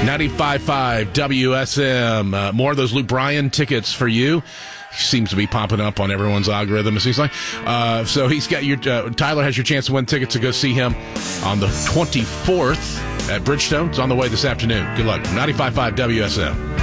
95.5 WSM. More of those Luke Bryan tickets for you. He seems to be popping up on everyone's algorithm, it seems like. So he's got your Tyler has your chance to win tickets to go see him on the 24th at Bridgestone. It's on the way this afternoon. Good luck. 95.5 WSM.